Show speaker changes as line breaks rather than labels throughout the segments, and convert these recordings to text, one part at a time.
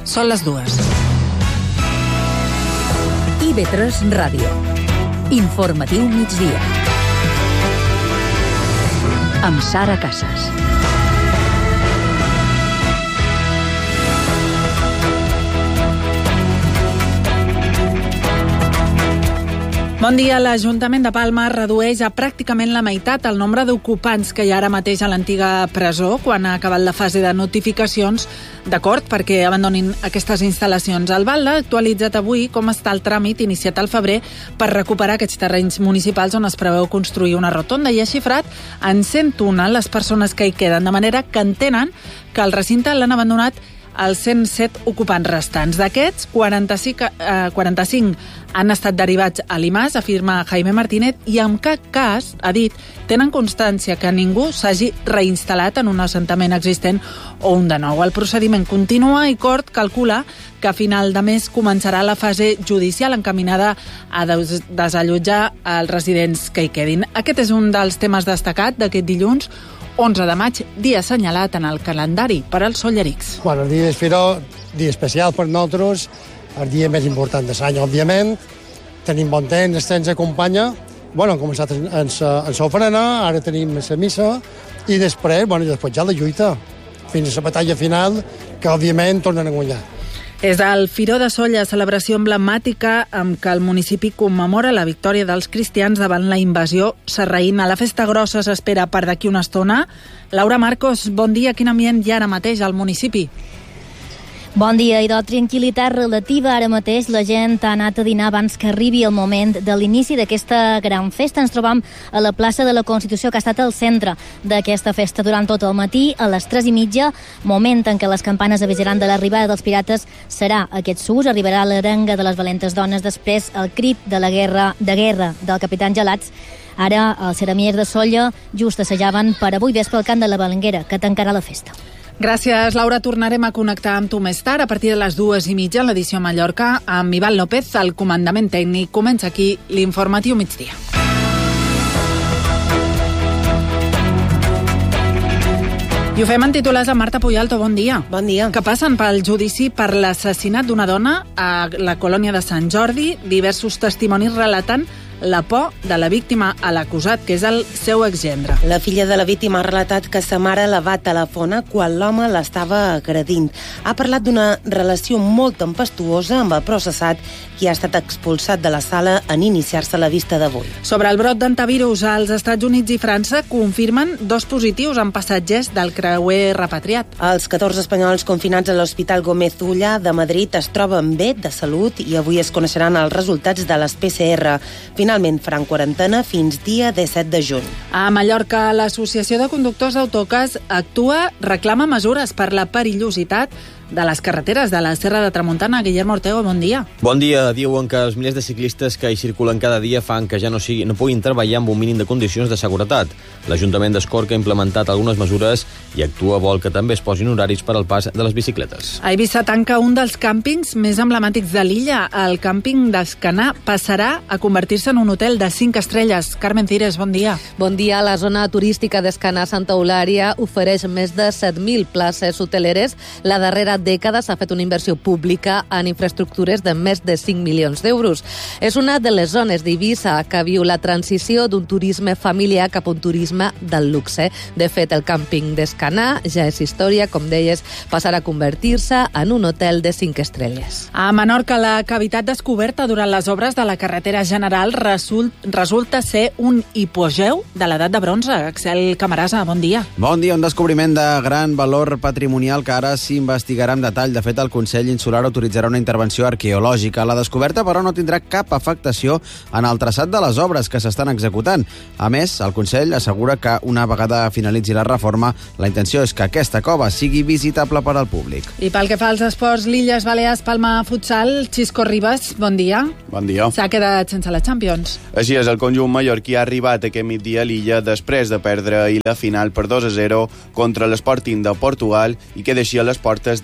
Són les 2.
IB3 Ràdio. Informatiu migdia. Amb Sara Casas.
Bon dia. L'Ajuntament de Palma redueix a pràcticament la meitat el nombre d'ocupants que hi ha ara mateix a l'antiga presó quan ha acabat la fase de notificacions d'acord perquè abandonin aquestes instal·lacions. El Valde ha actualitzat avui com està el tràmit iniciat al febrer per recuperar aquests terrenys municipals on es preveu construir una rotonda i ha xifrat en 101 les persones que hi queden, de manera que entenen que el recinte l'han abandonat els 107 ocupants restants. D'aquests, 45 han estat derivats a l'IMAS, afirma Jaime Martínez, i en cap cas, ha dit, tenen constància que ningú s'hagi reinstal·lat en un assentament existent o un de nou. El procediment continua i Cort calcula que a final de mes començarà la fase judicial encaminada a desallotjar els residents que hi quedin. Aquest és un dels temes destacats d'aquest dilluns, 11 de maig, dia assenyalat en el calendari per als sollerics.
Bueno, el dia d'Espiró, dia especial per nosaltres, el dia més important de l'any, òbviament. Tenim bon temps, el temps acompanya. Bueno, hem començat en l'ofrena, ara tenim la missa, i després ja la lluita, fins a la batalla final, que òbviament tornen a guanyar.
És el Firó de Sóller, celebració emblemàtica amb què el municipi commemora la victòria dels cristians davant la invasió sarraïna. La festa grossa s'espera per d'aquí una estona. Laura Marcos, bon dia. Quin ambient hi ha ara mateix al municipi?
Bon dia, i de tranquil·litat relativa. Ara mateix la gent ha anat a dinar abans que arribi el moment de l'inici d'aquesta gran festa. Ens trobam a la plaça de la Constitució, que ha estat el centre d'aquesta festa durant tot el matí. A les 3:30, moment en què les campanes avisaran de l'arribada dels pirates, serà aquest sus. Arribarà l'arenga de les valentes dones, després el crit de la guerra del capitán Gelats. Ara els ceramiers de Sóller just assajaven per avui vespre el cant de la Balenguera, que tancarà la festa.
Gràcies, Laura. Tornarem a connectar amb tu més tard, a partir de les 2:30 en l'edició Mallorca, amb Ivan López, el comandament tècnic. Comença aquí l'informatiu migdia. I ho fem en titulars amb Marta Puyalto. Bon dia.
Bon dia.
Que passen pel judici per l'assassinat d'una dona a la colònia de Sant Jordi. Diversos testimonis relaten la por de la víctima a l'acusat, que és el seu exgendre.
La filla de la víctima ha relatat que sa mare la va telefonar quan l'home l'estava agredint. Ha parlat d'una relació molt tempestuosa amb el processat, qui ha estat expulsat de la sala en iniciar-se la vista d'avui.
Sobre el brot d'antivirus, als Estats Units i França confirmen 2 positius en passatgers del creuer repatriat.
Els 14 espanyols confinats a l'Hospital Gómez Ulla de Madrid es troben bé de salut i avui es coneixeran els resultats de les PCR. Finalment faran quarantena fins dia 17 de juny.
A Mallorca, l'Associació de Conductors d'Autocars reclama mesures per la perillositat de les carreteres de la Serra de Tramuntana. Guillermo Ortego, bon dia.
Bon dia. Diuen que els milers de ciclistes que hi circulen cada dia fan que ja no puguin treballar amb un mínim de condicions de seguretat. L'Ajuntament d'Escorca ha implementat algunes mesures i vol que també es posin horaris per al pas de les bicicletes.
A Eivissa tanca un dels càmpings més emblemàtics de l'illa. El càmping d'Escanà passarà a convertir-se en un hotel de 5 estrelles. Carmen Cires, bon dia.
Bon dia. La zona turística d'Escanà Santa Eulària ofereix més de 7.000 places hoteleres. La darrera dècada s'ha fet una inversió pública en infraestructures de més de 5 milions d'euros. És una de les zones d'Eivissa que viu la transició d'un turisme familiar cap a un turisme del luxe. De fet, el càmping d'Escanà ja és història, com deies, passarà a convertir-se en un hotel de 5 estrelles.
A Menorca, la cavitat descoberta durant les obres de la carretera general resulta ser un hipogeu de l'edat de bronze. Axel Camarasa, bon dia.
Bon dia. Un descobriment de gran valor patrimonial que ara s'investigarà amb detall. De fet, el Consell Insular autoritzarà una intervenció arqueològica. La descoberta, però, no tindrà cap afectació en el traçat de les obres que s'estan executant. A més, el Consell assegura que una vegada finalitzi la reforma, la intenció és que aquesta cova sigui visitable per al públic.
I pel que fa als esports, l'Illes Balears Palma Futsal, Xisco Ribas, bon dia.
Bon dia.
S'ha quedat sense la Champions.
Així és, el conjunt mallorquí ha arribat aquest migdia a l'illa després de perdre ahir la final per 2-0 contra l'Sporting de Portugal i queda així a les portes de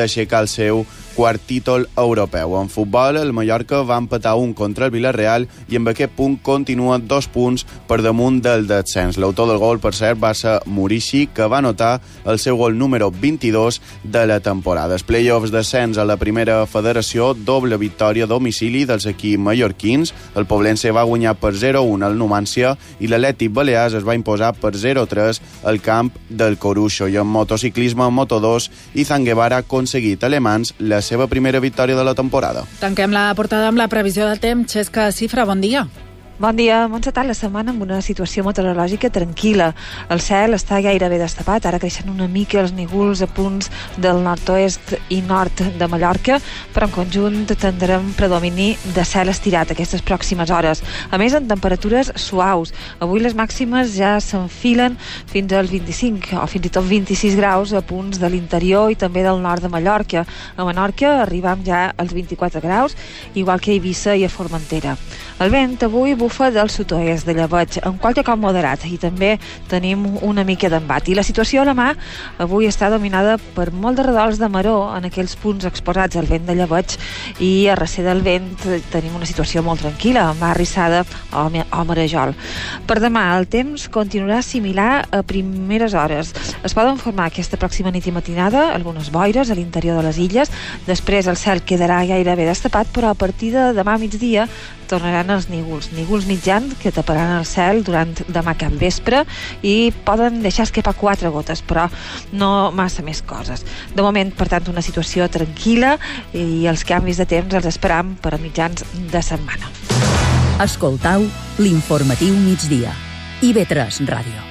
d'aixecar el seu quart títol europeu. En futbol, el Mallorca va empatar 1 contra el Villarreal i amb aquest punt continua 2 punts per damunt del descens. L'autor del gol, per cert, va ser Murici, que va anotar el seu gol número 22 de la temporada. Els play-offs descens a la primera federació, doble victòria a domicili dels equips mallorquins. El Poblense va guanyar per 0-1 al Numància i l'Atlètic Balears es va imposar per 0-3 al camp del Coruixo. I en motociclisme, en Moto2, Izan Guevara ha aconseguit alemans la seva primera victòria de la temporada.
Tanquem la portada amb la previsió del temps. Xesca Cifra, bon dia.
Bon dia. Hem encetat la setmana amb una situació meteorològica tranquil·la. El cel està gairebé destapat, ara creixen una mica els nígols a punts del nord-oest i nord de Mallorca, però en conjunt tindrem predomini de cel estirat aquestes pròximes hores. A més, en temperatures suaus. Avui les màximes ja s'enfilen fins als 25 o fins i tot 26 graus a punts de l'interior i també del nord de Mallorca. A Menorca arribam ja als 24 graus, igual que a Eivissa i a Formentera. El vent avui bufa del sud-oest de llebeig, amb qualque cop moderat, i també tenim una mica d'embat. I la situació a la mà avui està dominada per molt de redols de maror en aquells punts exposats al vent de llebeig, i a recer del vent tenim una situació molt tranquil·la, amb arrissada o marejol. Per demà el temps continuarà similar a primeres hores. Es poden formar aquesta pròxima nit i matinada algunes boires a l'interior de les illes, després el cel quedarà gairebé destapat, però a partir de demà migdia tornaran els nígols mitjans que taparan el cel durant demà cap vespre i poden deixar escapar 4 gotes, però no massa més coses. De moment, per tant, una situació tranquil·la i els canvis de temps els esperam per a mitjans de setmana.
Escoltau l'informatiu migdia. IB3 Ràdio.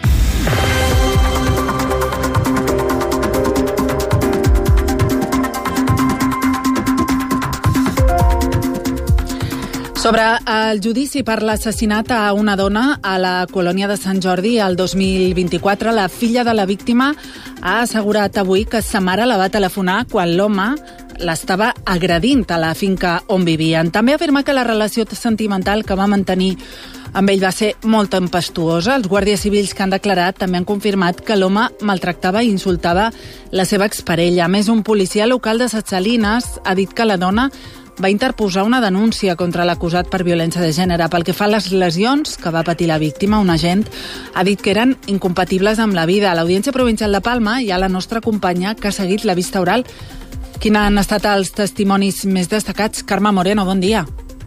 Sobre el judici per l'assassinat a una dona a la colònia de Sant Jordi el 2024, la filla de la víctima ha assegurat avui que sa mare la va telefonar quan l'home l'estava agredint a la finca on vivien. També afirma que la relació sentimental que va mantenir amb ell va ser molt tempestuosa. Els guàrdies civils que han declarat també han confirmat que l'home maltractava i insultava la seva exparella. A més, un policia local de Ses Salines ha dit que la dona va interposar una denúncia contra l'acusat per violència de gènere. Pel que fa a les lesions que va patir la víctima, un agent ha dit que eren incompatibles amb la vida. A l'Audiència Provincial de Palma hi ha la nostra companya que ha seguit la vista oral. Quins han estat els testimonis més destacats? Carme Moreno, bon dia.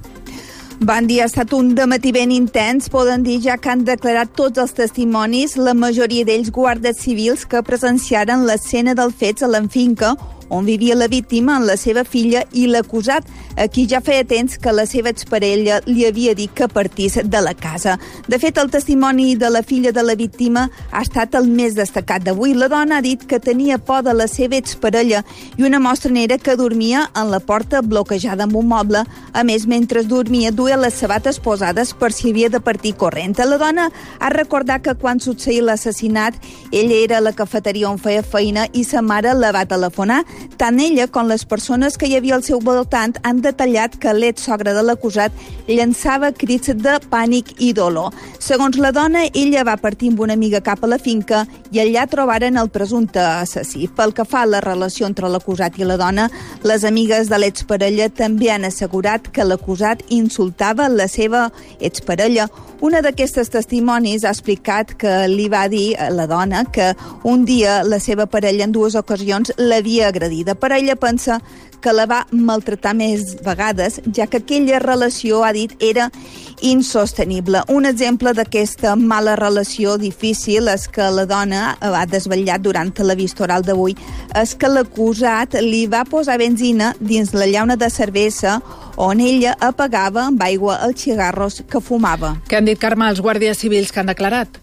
Bon dia, ha estat un dematí ben intens, poden dir, ja que han declarat tots els testimonis, la majoria d'ells guàrdies civils que presenciaren l'escena dels fets a la finca on vivia la víctima amb la seva filla i l'acusat, a qui ja feia temps que la seva exparella li havia dit que partís de la casa. De fet, el testimoni de la filla de la víctima ha estat el més destacat d'avui. La dona ha dit que tenia por de la seva exparella i una mostra n'era que dormia en la porta bloquejada amb un moble. A més, mentre dormia, duia les sabates posades per si havia de partir corrent. La dona ha recordat que quan succeïa l'assassinat, ella era a la cafeteria on feia feina i sa mare la va telefonar. Tant ella com les persones que hi havia al seu voltant han detallat que l'ex-sogra de l'acusat llançava crits de pànic i dolor. Segons la dona, ella va partir amb una amiga cap a la finca i allà trobaren el presumpte assassí. Pel que fa a la relació entre l'acusat i la dona, les amigues de l'exparella també han assegurat que l'acusat insultava la seva exparella. Una d'aquestes testimonis ha explicat que li va dir a la dona que un dia la seva parella en 2 ocasions l'havia agredida. Per ella pensa que la va maltratar més vegades, ja que aquella relació, ha dit, era insostenible. Un exemple d'aquesta mala relació difícil és que la dona ha desvetllat durant la vista oral d'avui, és que l'acusat li va posar benzina dins la llauna de cervesa on ella apagava amb aigua els cigarros que fumava.
Què han dit, Carme, els guàrdies civils que han declarat?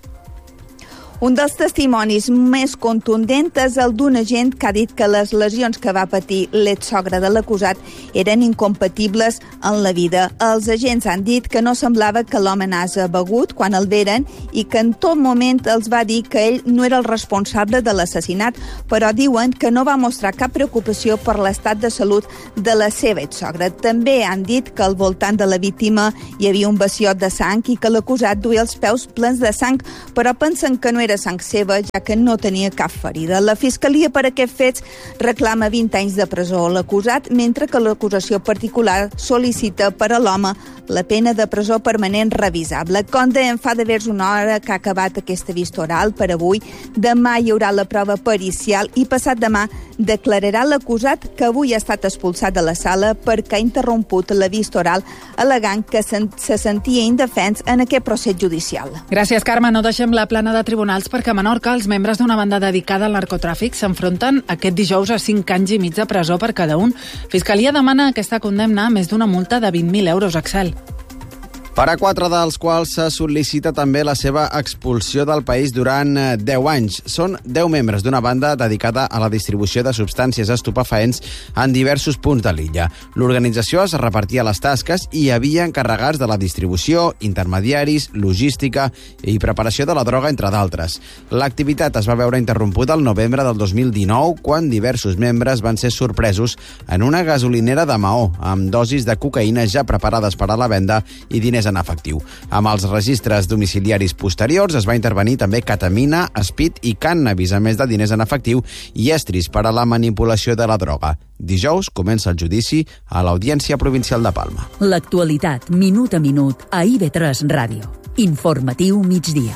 Un dels testimonis més contundents és el d'un agent que ha dit que les lesions que va patir l'ex-sogra de l'acusat eren incompatibles en la vida. Els agents han dit que no semblava que l'home anés begut quan el veren i que en tot moment els va dir que ell no era el responsable de l'assassinat, però diuen que no va mostrar cap preocupació per l'estat de salut de la seva exsogra. També han dit que al voltant de la víctima hi havia un baciot de sang i que l'acusat duia els peus plens de sang, però pensen que no era era sang seva, ja que no tenia cap ferida. La Fiscalia per aquests fets reclama 20 anys de presó a l'acusat, mentre que l'acusació particular sol·licita per a l'home la pena de presó permanent revisable. Com dèiem, fa d'haver una hora que ha acabat aquesta vista oral per avui. Demà hi haurà la prova pericial i passat demà declararà l'acusat, que avui ha estat expulsat de la sala perquè ha interromput la vista oral al·legant que se sentia indefens en aquest procés judicial.
Gràcies, Carme. No deixem la plana de tribunals perquè a Menorca els membres d'una banda dedicada al narcotràfic s'enfronten aquest dijous a 5 anys i mig de presó per cada un. Fiscalia demana aquesta condemna a més d'una multa de 20.000 euros, Axel.
Per a 4 dels quals se sol·licita també la seva expulsió del país durant 10 anys. Són 10 membres d'una banda dedicada a la distribució de substàncies estupefaents en diversos punts de l'illa. L'organització es repartia les tasques i hi havia encarregats de la distribució, intermediaris, logística i preparació de la droga, entre d'altres. L'activitat es va veure interrompuda el novembre del 2019, quan diversos membres van ser sorpresos en una gasolinera de Maó, amb dosis de cocaïna ja preparades per a la venda i diners en efectiu. Amb els registres domiciliaris posteriors es va intervenir també ketamina, speed i cànnabis, a més de diners en efectiu i estris per a la manipulació de la droga. Dijous comença el judici a l'Audiència Provincial de Palma.
L'actualitat, minut a minut, a IB3 Ràdio. Informatiu migdia.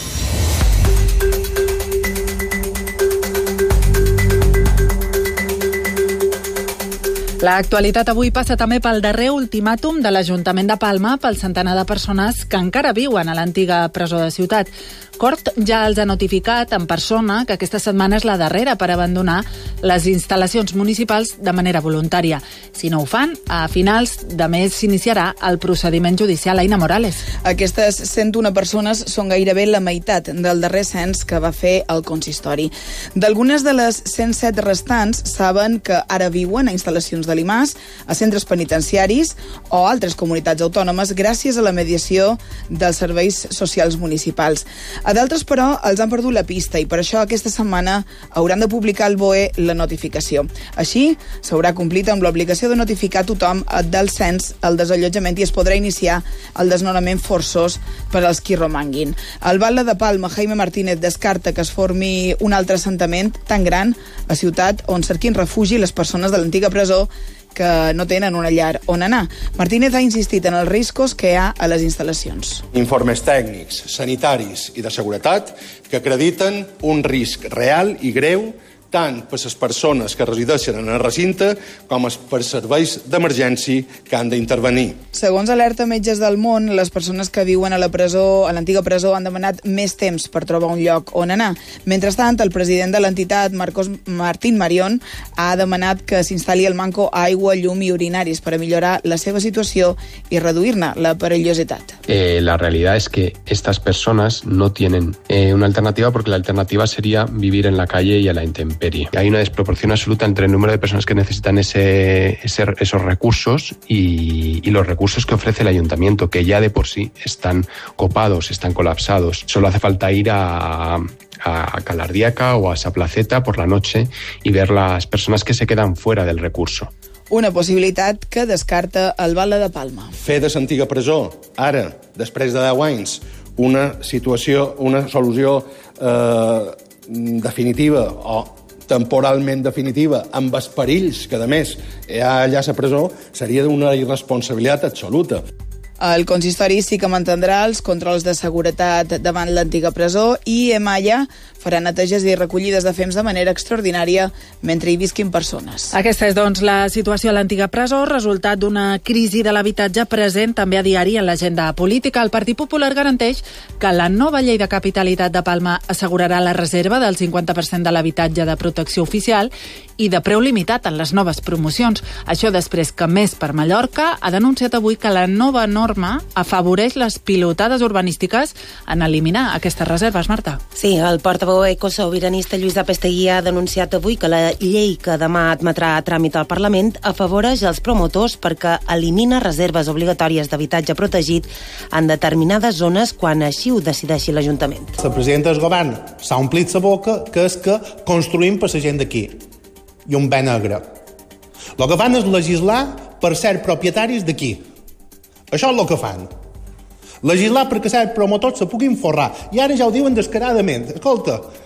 L'actualitat avui passa també pel darrer ultimàtum de l'Ajuntament de Palma pel centenar de persones que encara viuen a l'antiga presó de Ciutat. Cort ja els ha notificat en persona que aquesta setmana és la darrera per abandonar les instal·lacions municipals de manera voluntària. Si no ho fan, a finals de mes s'iniciarà el procediment judicial. Aina Morales.
Aquestes 101 persones són gairebé la meitat del darrer cens que va fer el consistori. D'algunes de les 107 restants saben que ara viuen a instal·lacions de l'IMAS, a centres penitenciaris o altres comunitats autònomes gràcies a la mediació dels serveis socials municipals. A d'altres, però, els han perdut la pista i per això aquesta setmana hauran de publicar al BOE la notificació. Així, s'haurà complit amb l'obligació de notificar a tothom del cens el desallotjament i es podrà iniciar el desnonament forçós per als qui romanguin. El batlle de Palma, Jaime Martínez, descarta que es formi un altre assentament tan gran a Ciutat on cerquin refugi les persones de l'antiga presó que no tenen una llar on anar. Martínez ha insistit en els riscos que hi ha a les instal·lacions.
Informes tècnics, sanitaris i de seguretat que acrediten un risc real i greu tant per les persones que resideixen en el recinte com per serveis d'emergència que han d'intervenir.
Segons Alerta Metges del Món, les persones que viuen a la presó, a l'antiga presó, han demanat més temps per trobar un lloc on anar. Mentrestant, el president de l'entitat, Martín Marión, ha demanat que s'instal·li el manco a aigua, llum i urinaris per a millorar la seva situació i reduir-ne la perillositat.
La realidad es que estas personas no tienen una alternativa porque la alternativa sería vivir en la calle y a la intemperie. Hay una desproporción absoluta entre el número de personas que necesitan esos recursos y los recursos que ofrece el ayuntamiento, que ya de por sí están copados, están colapsados. Solo hace falta ir a Calardiaca o a Sa Placeta por la noche y ver las personas que se quedan fuera del recurso.
Una possibilitat que descarta el batlle de Palma.
Fer de l'antiga presó, ara, després de 10 anys, una solució definitiva o temporalment definitiva, amb els perills que, a més, hi ha allà a la presó, seria d'una irresponsabilitat absoluta.
El consistori sí que mantindrà els controls de seguretat davant l'antiga presó i Emalla farà neteges i recollides de fems de manera extraordinària mentre hi visquin persones.
Aquesta és, doncs, la situació a l'antiga presó, resultat d'una crisi de l'habitatge present també a diari en l'agenda política. El Partit Popular garanteix que la nova llei de capitalitat de Palma assegurarà la reserva del 50% de l'habitatge de protecció oficial i de preu limitat en les noves promocions. Això després que Més per Mallorca ha denunciat avui que la nova norma afavoreix les pilotades urbanístiques en eliminar aquestes reserves, Marta.
Sí, el portaveu ecosobiranista Lluís Apestegui ha denunciat avui que la llei que demà admetrà a tràmit al Parlament afavoreix els promotors perquè elimina reserves obligatòries d'habitatge protegit en determinades zones quan així ho decideixi l'Ajuntament.
La presidenta del govern s'ha omplit la boca que és que construïm per la gent d'aquí i un bé negre. El que fan és legislar per ser propietaris d'aquí. Això és el que fan. Legislar perquè certs promotors se puguin forrar. I ara ja ho diuen descaradament. Escolta,